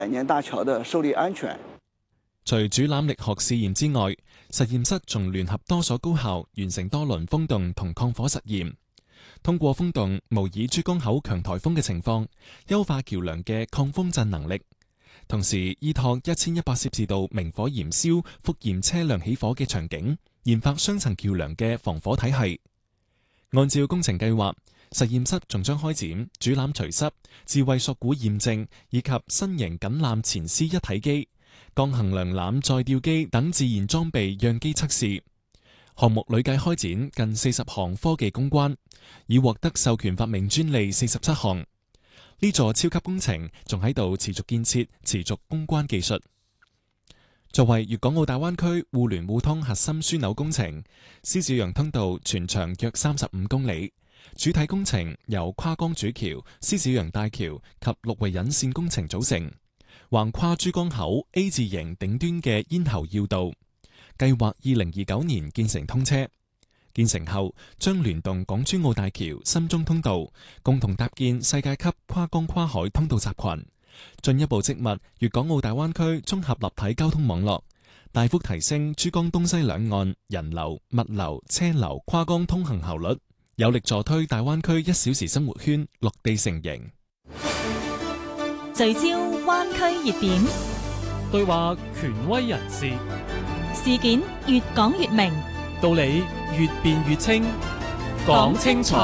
年大橋的受力安全。 除主纜力學試驗之外，實驗室仲聯合多所高校完成多輪風洞同抗火實驗，通過風洞模擬珠江口強颱風嘅情況，優化橋梁嘅抗風震能力，同時依託1100攝氏度明火燃燒覆驗車輛起火嘅場景，研發雙層橋梁嘅防火體系。按照工程計劃，實驗室仲將開展主纜除濕、智慧索股驗證以及新型緊纜前絲一體機、鋼衡量纜再吊機等自燃裝備樣機測試。項目累計開展近40項科技攻關，已獲得授權發明專利47項。呢座超級工程仲喺度持續建設、持續攻關技術。作為粵港澳大灣區互聯互通核心樞紐工程，獅子洋通道全長約35公里，主體工程由跨江主橋、獅子洋大橋及陸圍引線工程組成，橫跨珠江口 A 字形頂端嘅咽喉要道，計劃2029年建成通車。建成後，將聯動港珠澳大橋、深中通道，共同搭建世界級跨江跨海通道集群，進一步織密粵港澳大灣區綜合立體交通網絡，大幅提升珠江東西兩岸人流、物流、車流跨江通行效率，有力助推大灣區1小時生活圈落地成形。 聚焦灣區熱點， 對話權威人士， 事件越講越明， 道理越辯越清，講清楚。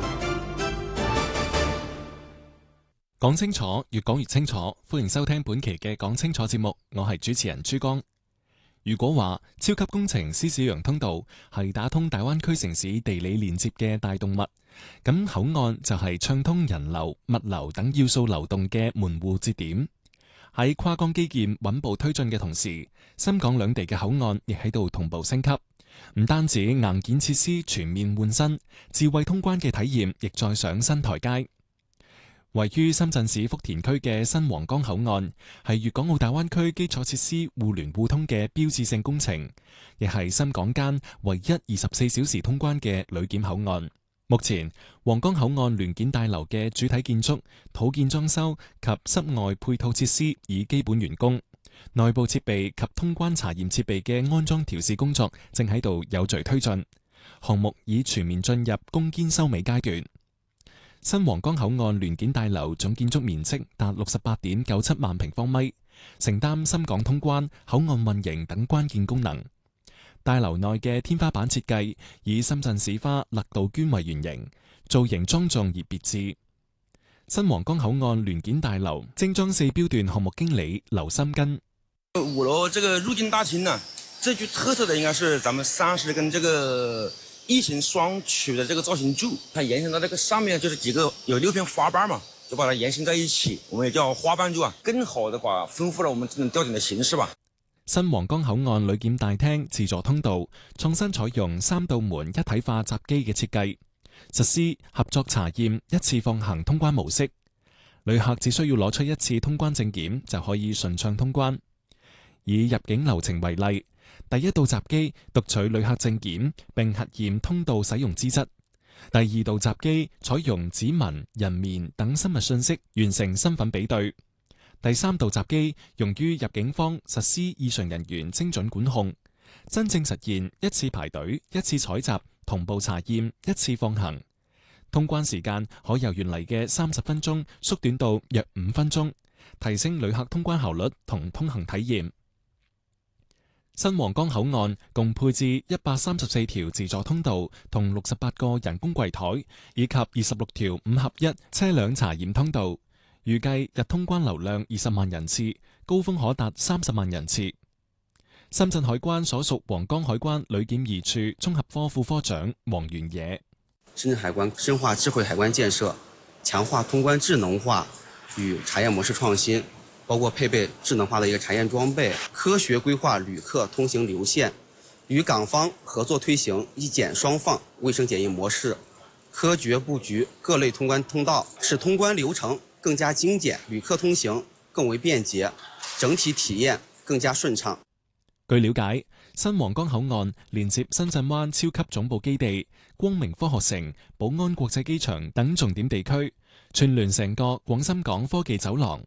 講清楚，越講越清楚。歡迎收聽本期嘅講清楚節目，我係主持人朱江。如果話超級工程獅子洋通道係打通大灣區城市地理連接嘅大動脈，咁口岸就係暢通人流、物流等要素流動嘅門戶節點。喺跨江基建穩步推進嘅同時，深港兩地嘅口岸亦喺度同步升級。唔單止硬件設施全面換新，智慧通關嘅體驗亦再上新台階。位於深圳市福田區嘅新皇崗口岸，係粵港澳大灣區基礎設施互聯互通嘅標誌性工程，亦係深港間唯一24小時通關嘅旅檢口岸。目前，皇崗口岸聯檢大樓嘅主體建築、土建裝修及室外配套設施已基本完工，內部設備及通關查驗設備嘅安裝調試工作正喺度有序推進，項目已全面進入攻堅收尾階段。新皇崗口岸聯檢大樓總建築面積達68.97萬平方米，承擔深港通關、口岸運營等關鍵功能。大樓內嘅天花板設計以深圳市花勒杜鵑為原型，造型莊重而別致。新皇崗口岸聯檢大樓精裝4標段項目經理劉心根 ：5樓這個入境大廳呢，最具特色的應該是咱們30根這個異形雙曲的這個造型柱，它延伸到這個上面就是幾個有6片花瓣嘛，就把它延伸在一起，我們也叫花瓣柱啊，更好的把豐富了我們這種吊頂的形式吧。 新皇崗口岸旅檢大廳自助通道創新採用3道門一體化閘機嘅設計，實施合作查驗一次放行通關模式，旅客只需要攞出1次通關證件就可以順暢通關。以入境流程為例，第1道閘機讀取旅客證件並核驗通道使用資質，第2道閘機採用指紋、人面等生物信息完成身份比對，第3道閘機用於入境方實施異常人員精準管控，真正實現1次排隊、1次採集、同步查驗、1次放行。通關時間可由原嚟嘅30分鐘縮短到約5分鐘，提升旅客通關效率同通行體驗。新皇崗口岸共配置134條自助通道同68個人工櫃台，以及26條5合1車輛查驗通道，預計日通關流量20萬人次，高峰可達30萬人次。深圳海關所屬皇崗海關旅檢2處綜合科副科長黃元野： 深圳海關深化智慧海關建設，強化通關智能化與查驗模式創新，包括配備智能化的一個查驗裝備，科學規劃旅客通行流線，與港方合作推行一檢雙放衛生檢疫模式，科學布局各類通關通道，使通關流程更加精簡，旅客通行更為便捷，整體體驗更加順暢。 據了解，新皇崗口岸連接深圳灣超級總部基地、光明科學城、寶安國際機場等重點地區，串聯成個廣深港科技走廊。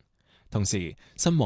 同時，新皇